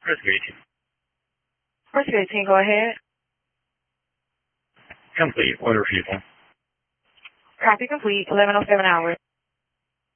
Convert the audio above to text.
Rescue 18. Rescue 18, go ahead. Complete. Order people. Copy complete. 11:07 hours.